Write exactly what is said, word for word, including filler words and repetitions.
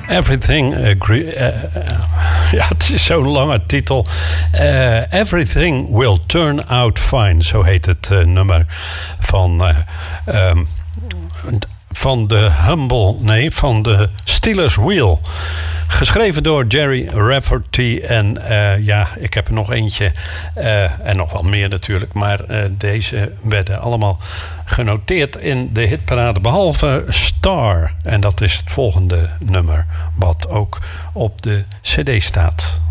Everything agree, uh, ja, het is zo'n lange titel. Uh, Everything Will Turn Out Fine, zo heet het uh, nummer van, uh, um, van de Humble, nee, van de Steelers Wheel. Geschreven door Jerry Rafferty. En uh, ja, ik heb er nog eentje. Uh, en nog wel meer natuurlijk. Maar uh, deze werden allemaal genoteerd in de hitparade. Behalve Star. En dat is het volgende nummer. Wat ook op de cd staat.